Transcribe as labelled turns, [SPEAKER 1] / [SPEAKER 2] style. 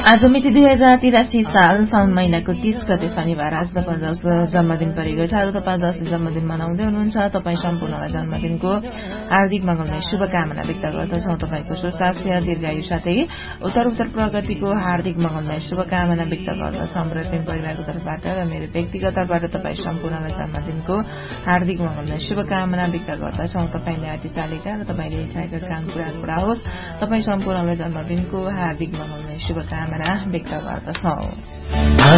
[SPEAKER 1] आज मिति 2083 साल साउन महिनाको 30 गते शनिबार आज तपाईँ जसको जन्मदिन परेको छ। आज तपाईँ जसले जन्मदिन मनाउँदै हुनुहुन्छ तपाईँ सम्पूर्णलाई जन्मदिनको हार्दिक मंगलमय शुभकामना व्यक्त गर्दछौं। तपाईको सुस्वास्थ्य दीर्घायु साथै उत्तर प्रगतिको हार्दिक मंगलमय शुभकामना व्यक्त गर्दछौं। र प्रेम परिवारको तर्फबाट र मेरो व्यक्तिगत तर्फबाट तपाईँ सम्पूर्णलाई जन्मदिनको हार्दिक मंगलमय शुभकामना व्यक्त गर्दछौं। तपाईले आदि चालेका र तपाईले इच्छाएका काम पूरा होस्। तपाईँ सम्पूर्णलाई जन्मदिनको हार्दिक मंगलमय शुभकामना व्यक्त गर्दछौं।